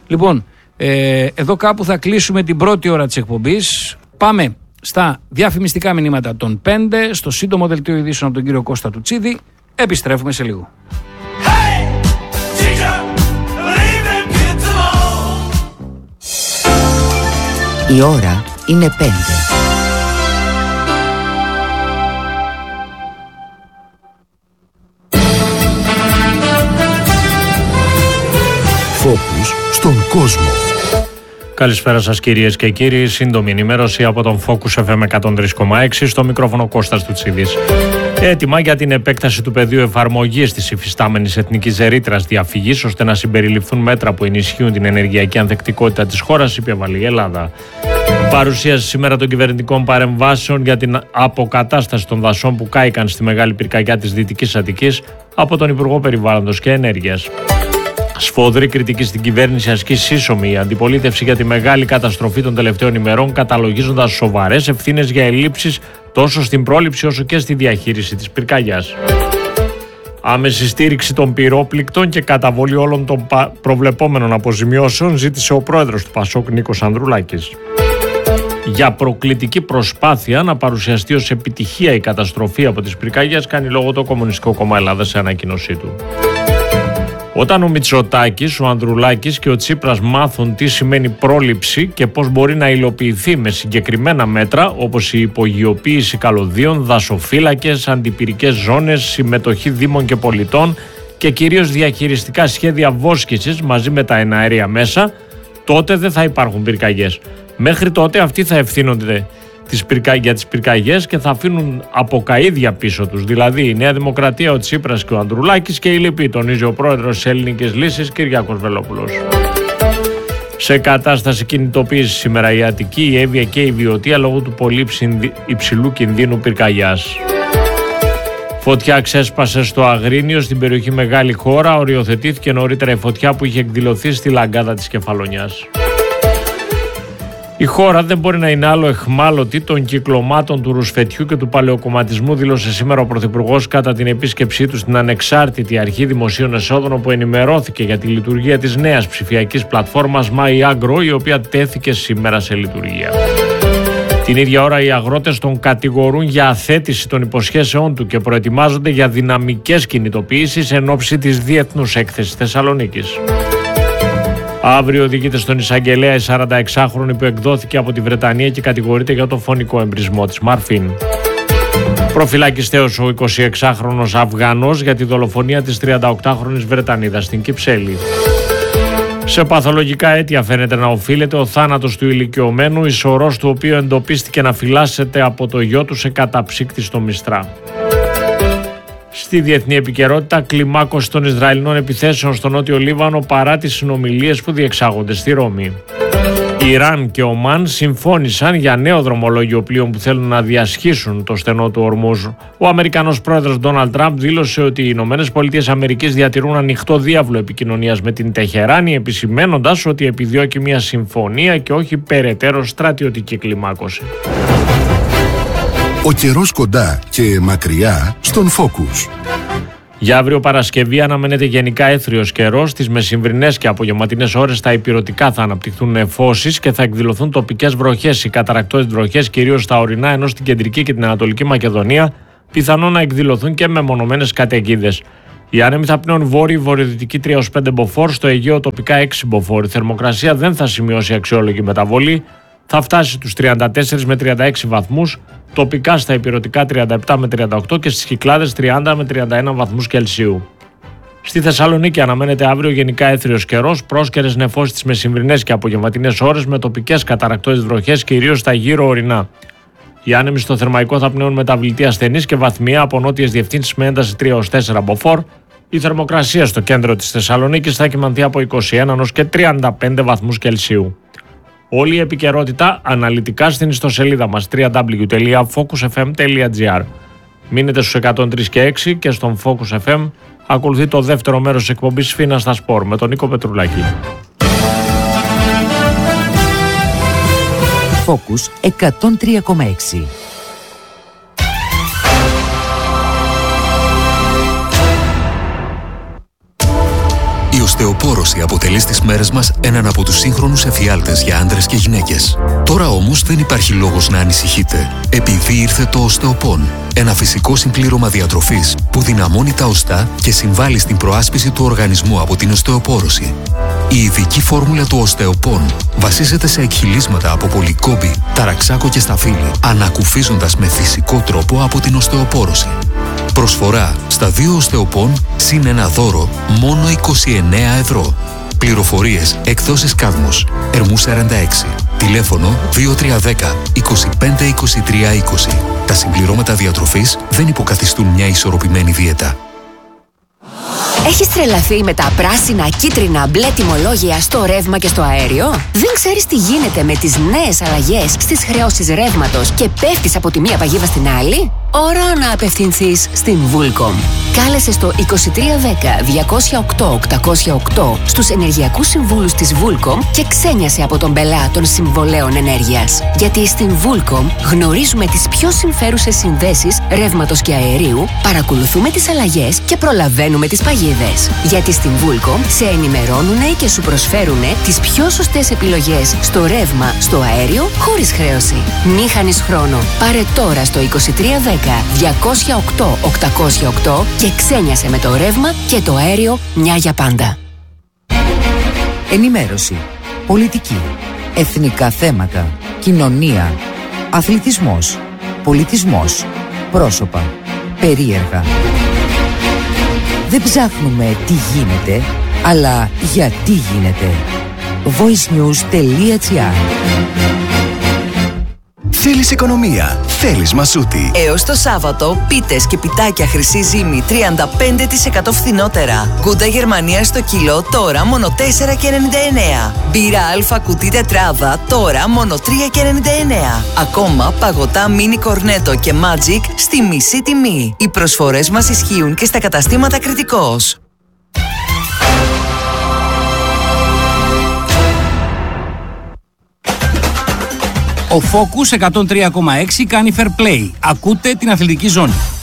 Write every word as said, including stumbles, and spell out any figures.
Λοιπόν, ε, εδώ κάπου θα κλείσουμε την πρώτη ώρα της εκπομπής. Πάμε στα διαφημιστικά μηνύματα των πέντε, στο σύντομο δελτίο ειδήσεων από τον κύριο Κώστα Τουτσίδη. Επιστρέφουμε σε λίγο. Hey, teacher, leave them kids alone. Η ώρα είναι πέντε. Φόκους στον κόσμο. Καλησπέρα σας κυρίες και κύριοι. Σύντομη ενημέρωση από τον Focus εφ εμ εκατόν τρία κόμμα έξι, στο μικρόφωνο Κώστας Τουτσίδης. Έτοιμα για την επέκταση του πεδίου εφαρμογής της υφιστάμενης εθνικής ρήτρας διαφυγής, ώστε να συμπεριληφθούν μέτρα που ενισχύουν την ενεργειακή ανθεκτικότητα της χώρας, υπέβαλε η Ελλάδα. Παρουσίαση σήμερα των κυβερνητικών παρεμβάσεων για την αποκατάσταση των δασών που κάηκαν στη μεγάλη πυρκαγιά της Δυτικής Αττικής από τον Υπουργό Περιβάλλοντος και Ενέργειας. Σφοδρή κριτική στην κυβέρνηση ασκεί σύσσωμη η αντιπολίτευση για τη μεγάλη καταστροφή των τελευταίων ημερών, καταλογίζοντας σοβαρές ευθύνες για ελλείψεις τόσο στην πρόληψη όσο και στη διαχείριση της πυρκαγιάς. Άμεση στήριξη των πυρόπληκτων και καταβολή όλων των προβλεπόμενων αποζημιώσεων ζήτησε ο πρόεδρος του Πασόκ, Νίκος Ανδρουλάκης. Για προκλητική προσπάθεια να παρουσιαστεί ως επιτυχία η καταστροφή από τις πυρκαγιές, κάνει λόγο το Κομμουνιστικό Κόμμα Ελλάδας σε ανακοίνωσή του. Όταν ο Μητσοτάκης, ο Ανδρουλάκης και ο Τσίπρας μάθουν τι σημαίνει πρόληψη και πώς μπορεί να υλοποιηθεί με συγκεκριμένα μέτρα όπως η υπογειοποίηση καλωδίων, δασοφύλακες, αντιπυρικές ζώνες, συμμετοχή δήμων και πολιτών και κυρίως διαχειριστικά σχέδια βόσκησης μαζί με τα εναέρια μέσα, τότε δεν θα υπάρχουν πυρκαγιές. Μέχρι τότε αυτοί θα ευθύνονται για τις πυρκαγιές και θα αφήνουν αποκαΐδια πίσω τους. Δηλαδή η Νέα Δημοκρατία, ο Τσίπρας και ο Ανδρουλάκης και η λυπή, τονίζει ο πρόεδρος της Ελληνικής Λύσης, Κυριάκος Βελόπουλος. Σε κατάσταση κινητοποίηση σήμερα η Αττική, η Εύβοια και η Βιωτία λόγω του πολύ υψηλού κινδύνου πυρκαγιάς. Φωτιά ξέσπασε στο Αγρίνιο, στην περιοχή Μεγάλη Χώρα. Οριοθετήθηκε νωρίτερα η φωτιά που είχε εκδηλωθεί στη λαγκάδα της Κεφαλονιάς. Η χώρα δεν μπορεί να είναι άλλο εχμάλωτη των κυκλωμάτων του ρουσφετιού και του παλαιοκομματισμού, δήλωσε σήμερα ο Πρωθυπουργός κατά την επίσκεψή του στην ανεξάρτητη αρχή δημοσίων εσόδων, όπου ενημερώθηκε για τη λειτουργία της νέας ψηφιακής πλατφόρμας MyAgro, η οποία τέθηκε σήμερα σε λειτουργία. Την ίδια ώρα οι αγρότες τον κατηγορούν για αθέτηση των υποσχέσεών του και προετοιμάζονται για δυναμικές κινητοποιήσεις εν ώψη της Διεθνούς Έκθεσης Θεσσαλονίκης. Αύριο οδηγείται στον εισαγγελέα η σαρανταεξάχρονη που εκδόθηκε από τη Βρετανία και κατηγορείται για το φωνικό εμπρισμό της Μαρφίν. Προφυλακιστέος ο εικοσιεξάχρονος Αφγανός για τη δολοφονία της τριανταοκτάχρονης Βρετανίδας στην Κυψέλη. Σε παθολογικά αίτια φαίνεται να οφείλεται ο θάνατος του ηλικιωμένου, η σωρός του οποίου εντοπίστηκε να φυλάσσεται από το γιο του σε καταψύκτη στο Μιστρά. Στη διεθνή επικαιρότητα, κλιμάκωση των Ισραηλινών επιθέσεων στο Νότιο Λίβανο παρά τις συνομιλίες που διεξάγονται στη Ρώμη. Ιράν και Ομάν συμφώνησαν για νέο δρομολόγιο πλοίων που θέλουν να διασχίσουν το στενό του Ορμούζ. Ο Αμερικανός πρόεδρος Ντόναλντ Τραμπ δήλωσε ότι οι Ηνωμένες Πολιτείες Αμερικής διατηρούν ανοιχτό διάβλο επικοινωνίας με την Τεχεράνη, επισημαίνοντας ότι επιδιώκει μια συμφωνία και όχι περαιτέρω στρατιωτική κλιμάκωση. Ο καιρός κοντά και μακριά στον Focus. Για αύριο Παρασκευή αναμένεται γενικά έθριος καιρός. Στις μεσημβρινές και απογευματινές ώρες στα ηπειρωτικά θα αναπτυχθούν νεφώσεις και θα εκδηλωθούν τοπικές βροχές. Οι καταρρακτώδεις βροχές κυρίως στα ορεινά, ενώ στην κεντρική και την Ανατολική Μακεδονία πιθανόν να εκδηλωθούν και μεμονωμένες καταιγίδες. Οι άνεμοι θα πνέουν βόρειο-βορειοδυτική τρία έως πέντε μποφόρ, στο Αιγαίο τοπικά έξι μποφόρ. Η θερμοκρασία δεν θα σημειώσει αξιόλογη μεταβολή. Θα φτάσει τους τριάντα τέσσερα με τριάντα έξι βαθμούς, τοπικά στα ηπειρωτικά τριάντα επτά με τριάντα οκτώ και στις Κυκλάδες τριάντα με τριάντα ένα βαθμούς Κελσίου. Στη Θεσσαλονίκη αναμένεται αύριο γενικά έθριος καιρός, πρόσκαιρες νεφώσεις τις μεσημβρινές και απογευματινές ώρες με τοπικές καταρρακτώδεις βροχές κυρίως στα γύρω ορεινά. Οι άνεμοι στο Θερμαϊκό θα πνέουν μεταβλητή ασθενής και βαθμιά από νότιες διευθύνσεις με ένταση τρία έως τέσσερα μποφόρ. Η θερμοκρασία στο κέντρο της Θεσσαλονίκης θα κυμανθεί από είκοσι ένα έως και τριάντα πέντε βαθμούς Κελσίου. Όλη η επικαιρότητα αναλυτικά στην ιστοσελίδα μας double-u double-u double-u τελεία focus f m τελεία g r. Μείνετε στους εκατόν τρία και έξι και στον Focus εφ εμ ακολουθεί το δεύτερο μέρος της εκπομπής Φίνα στα Σπορ με τον Νίκο Πετρουλάκη. Focus εκατόν τρία κόμμα έξι. Η οστεοπόρωση αποτελεί στις μέρες μας έναν από τους σύγχρονους εφιάλτες για άντρες και γυναίκες. Τώρα όμως δεν υπάρχει λόγος να ανησυχείτε, επειδή ήρθε το Οστεοπόν. Ένα φυσικό συμπλήρωμα διατροφής που δυναμώνει τα οστά και συμβάλλει στην προάσπιση του οργανισμού από την οστεοπόρωση. Η ειδική φόρμουλα του Οστεοπόν βασίζεται σε εκχυλίσματα από πολυκόμπη, ταραξάκο και σταφύλι, ανακουφίζοντας με φυσικό τρόπο από την οστεοπόρωση. Προσφορά στα δύο Οστεοπόν συν ένα δώρο μόνο είκοσι εννέα ευρώ. Πληροφορίες εκδόσεις Κάδμος, Ερμού σαράντα έξι. Τηλέφωνο δύο τρία ένα μηδέν είκοσι πέντε είκοσι τρία είκοσι. Τα συμπληρώματα διατροφής δεν υποκαθιστούν μια ισορροπημένη δίαιτα. Έχεις τρελαθεί με τα πράσινα, κίτρινα, μπλε τιμολόγια στο ρεύμα και στο αέριο? Δεν ξέρεις τι γίνεται με τις νέες αλλαγές στις χρεώσεις ρεύματος και πέφτεις από τη μία παγίδα στην άλλη? Ώρα να απευθυνθείς στην Vulcom. Κάλεσε στο είκοσι τρία δέκα διακόσια οκτώ οκτακόσια οκτώ στους ενεργειακούς συμβούλους της Vulcom και ξένιασε από τον πελά των συμβολέων ενέργειας. Γιατί στην Vulcom γνωρίζουμε τις πιο συμφέρουσες συνδέσεις ρεύματος και αερίου, παρακολουθούμε τις αλλαγές και προλαβαίνουμε τις παγίδες. Γιατί στην Vulcom σε ενημερώνουνε και σου προσφέρουνε τις πιο σωστές επιλογές στο ρεύμα, στο αέριο, χωρίς χρέωση. Μη χάνεις χρόνο. Πάρε τώρα στο είκοσι τρία δέκα διακόσια οκτώ οκτακόσια οκτώ και ξένιασε με το ρεύμα και το αέριο μια για πάντα. Ενημέρωση, πολιτική, εθνικά θέματα, κοινωνία, αθλητισμός, πολιτισμός, πρόσωπα, περίεργα. Δεν ψάχνουμε τι γίνεται, αλλά γιατί γίνεται. voicenews.gr. Θέλεις οικονομία, θέλεις Μασούτη. Έως το Σάββατο, πίτες και πιτάκια χρυσή ζύμη τριάντα πέντε τοις εκατό φθηνότερα. Γκούντα Γερμανία στο κιλό τώρα μόνο τέσσερα και ενενήντα εννέα. Μπύρα Αλφα κουτί τετράδα τώρα μόνο τρία και ενενήντα εννέα. Ακόμα παγωτά μίνι κορνέτο και Magic στη μισή τιμή. Οι προσφορές μας ισχύουν και στα καταστήματα Κρητικός. Ο Focus εκατόν τρία κόμμα έξι κάνει fair play. Ακούτε την αθλητική ζώνη.